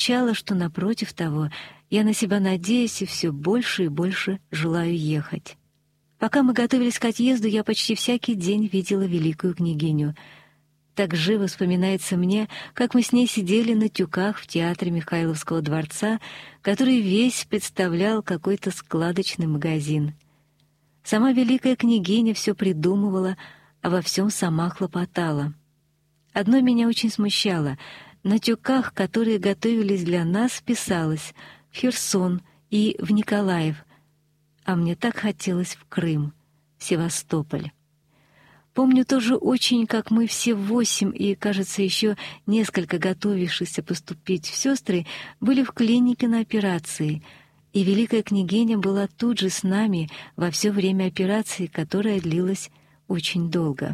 ощущала, что напротив того, я на себя надеюсь и все больше и больше желаю ехать. Пока мы готовились к отъезду, я почти всякий день видела великую княгиню. Так живо вспоминается мне, как мы с ней сидели на тюках в театре Михайловского дворца, который весь представлял какой-то складочный магазин. Сама великая княгиня все придумывала, а во всем сама хлопотала. Одно меня очень смущало. На тюках, которые готовились для нас, писалось «в Херсон» и «в Николаев», а мне так хотелось в Крым, в Севастополь. Помню тоже очень, как мы все 8 и, кажется, еще несколько готовившихся поступить в сестры были в клинике на операции, и великая княгиня была тут же с нами во все время операции, которая длилась очень долго.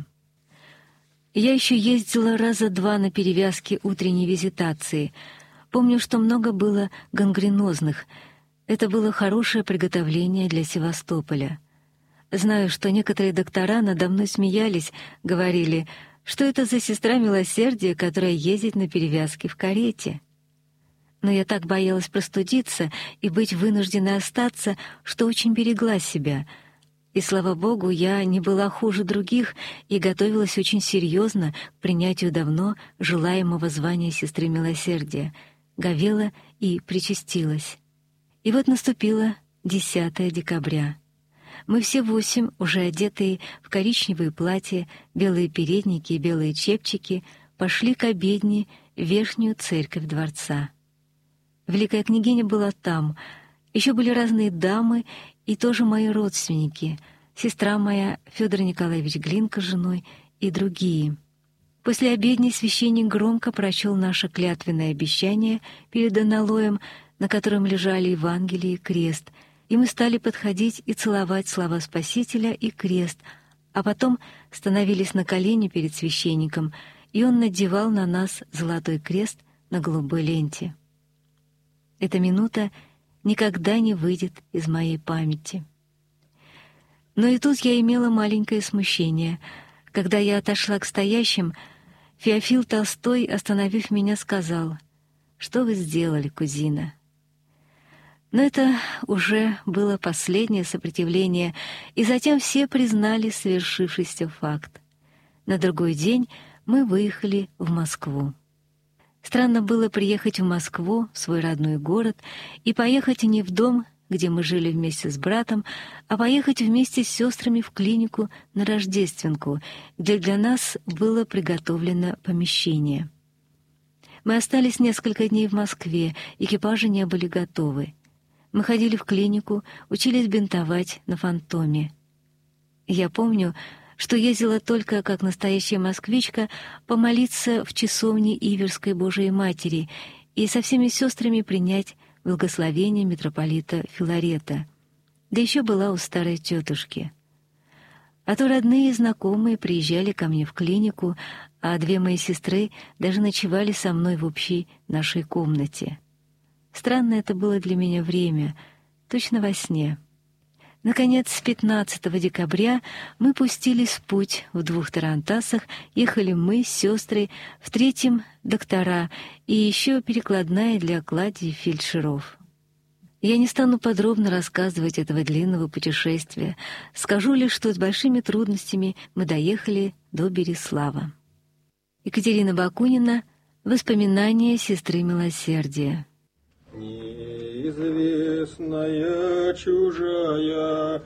Я еще ездила раза 2 на перевязки утренней визитации. Помню, что много было гангренозных. Это было хорошее приготовление для Севастополя. Знаю, что некоторые доктора надо мной смеялись, говорили, что это за сестра милосердия, которая ездит на перевязки в карете. Но я так боялась простудиться и быть вынужденной остаться, что очень берегла себя. И, слава Богу, я не была хуже других и готовилась очень серьезно к принятию давно желаемого звания сестры милосердия, говела и причастилась. И вот наступило 10 декабря. Мы все 8, уже одетые в коричневые платья, белые передники и белые чепчики, пошли к обедне в верхнюю церковь дворца. Великая княгиня была там, еще были разные дамы и тоже мои родственники, сестра моя, Федор Николаевич Глинка с женой и другие. После обедни священник громко прочел наше клятвенное обещание перед аналоем, на котором лежали Евангелие и крест, и мы стали подходить и целовать слова Спасителя и крест, а потом становились на колени перед священником, и он надевал на нас золотой крест на голубой ленте. Эта минута никогда не выйдет из моей памяти. Но и тут я имела маленькое смущение. Когда я отошла к стоящим, Феофил Толстой, остановив меня, сказал: «Что вы сделали, кузина?» Но это уже было последнее сопротивление, и затем все признали свершившийся факт. На другой день мы выехали в Москву. Странно было приехать в Москву, в свой родной город, и поехать не в дом, где мы жили вместе с братом, а поехать вместе с сестрами в клинику на Рождественку, где для нас было приготовлено помещение. Мы остались несколько дней в Москве, экипажи не были готовы. Мы ходили в клинику, учились бинтовать на фантоме. Я помню, что ездила только, как настоящая москвичка, помолиться в часовне Иверской Божией Матери и со всеми сестрами принять благословение митрополита Филарета. Да еще была у старой тетушки. А то родные и знакомые приезжали ко мне в клинику, а 2 мои сестры даже ночевали со мной в общей нашей комнате. Странное это было для меня время, точно во сне. Наконец, 15 декабря мы пустились в путь в 2 тарантасах, ехали мы с сестрой, в 3-м доктора и еще перекладная для кладей фельдшеров. Я не стану подробно рассказывать этого длинного путешествия, скажу лишь, что с большими трудностями мы доехали до Береслава. Екатерина Бакунина. Воспоминания сестры милосердия. Неизвестная чужая